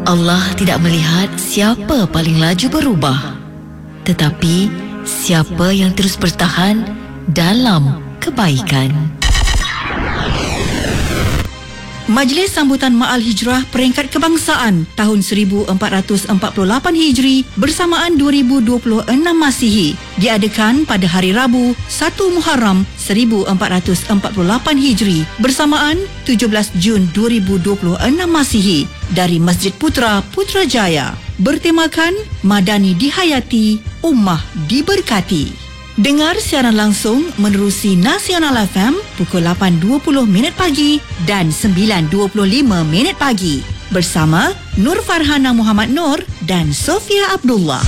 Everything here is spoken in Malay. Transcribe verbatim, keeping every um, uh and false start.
Allah tidak melihat siapa paling laju berubah, tetapi siapa yang terus bertahan dalam kebaikan. Majlis Sambutan Ma'al Hijrah Peringkat Kebangsaan tahun seribu empat ratus empat puluh lapan Hijri bersamaan dua ribu dua puluh enam Masihi diadakan pada hari Rabu satu Muharram seribu empat ratus empat puluh lapan Hijri bersamaan tujuh belas Jun dua ribu dua puluh enam Masihi dari Masjid Putra Putrajaya, bertemakan Madani dihayati, Ummah diberkati. Dengar siaran langsung menerusi Nasional F M pukul lapan dua puluh minit pagi dan sembilan dua puluh lima minit pagi bersama Nur Farhana Muhammad Nur dan Sofia Abdullah.